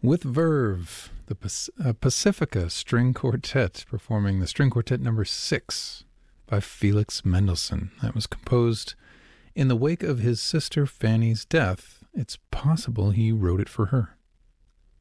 With Verve, the Pacifica String Quartet, performing the String Quartet number 6 by Felix Mendelssohn. That was composed in the wake of his sister Fanny's death. It's possible he wrote it for her.